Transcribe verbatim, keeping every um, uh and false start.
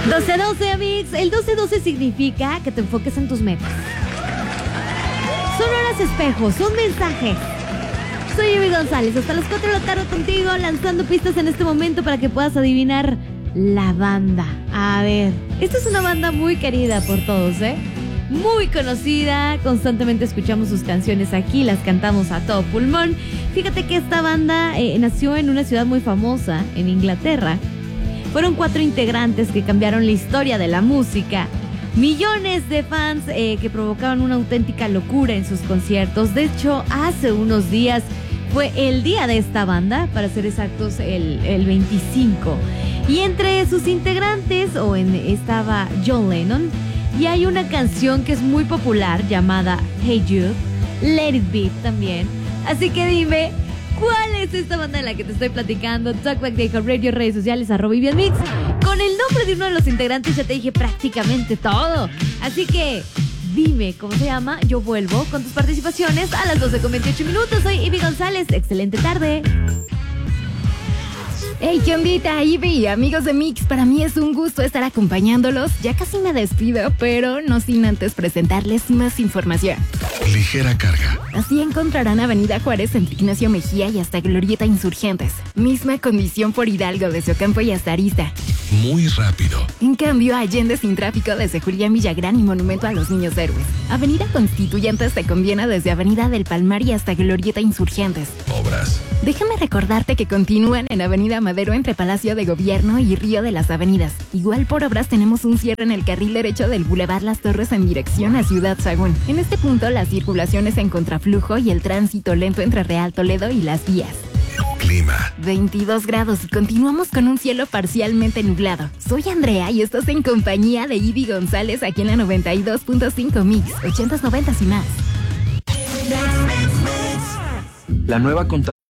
doce doce, amigos. El doce doce significa que te enfoques en tus metas. Son horas espejos, son mensajes. Soy Ivy González, hasta las cuatro de la tarde contigo, lanzando pistas en este momento para que puedas adivinar la banda. A ver, esta es una banda muy querida por todos, ¿eh? Muy conocida, constantemente escuchamos sus canciones aquí, las cantamos a todo pulmón. Fíjate que esta banda eh, nació en una ciudad muy famosa, en Inglaterra. Fueron cuatro integrantes que cambiaron la historia de la música. Millones de fans eh, que provocaban una auténtica locura en sus conciertos. De hecho, hace unos días fue el día de esta banda, para ser exactos, el, el veinticinco. Y entre sus integrantes, o en, estaba John Lennon, y hay una canción que es muy popular llamada Hey Jude, Let It Be también. Así que dime, ¿cuál es esta banda de la que te estoy platicando? Talkback de Hot Radio, redes sociales, arroba Vivian Mix. Con el nombre de uno de los integrantes ya te dije prácticamente todo. Así que dime cómo se llama. Yo vuelvo con tus participaciones a las doce con veintiocho minutos. Soy Ivy González. Excelente tarde. Hey, ¿qué ondita, Ivy? Amigos de Mix, para mí es un gusto estar acompañándolos. Ya casi me despido, pero no sin antes presentarles más información. Ligera carga. Así encontrarán Avenida Juárez entre Ignacio Mejía y hasta Glorieta Insurgentes. Misma condición por Hidalgo desde Ocampo y hasta Arista. Muy rápido. En cambio, Allende sin tráfico desde Julián Villagrán y Monumento a los Niños Héroes. Avenida Constituyentes te conviene desde Avenida del Palmar y hasta Glorieta Insurgentes. Obras. Déjame recordarte que continúan en Avenida Madero entre Palacio de Gobierno y Río de las Avenidas. Igual por obras tenemos un cierre en el carril derecho del Boulevard Las Torres en dirección a Ciudad Sagún. En este punto la circulación es en contraflujo y el tránsito lento entre Real Toledo y Las Vías. Clima. veintidós grados y continuamos con un cielo parcialmente nublado. Soy Andrea y estás en compañía de Ivy González aquí en la noventa y dos punto cinco Mix, ochentas, noventas y más. La nueva contra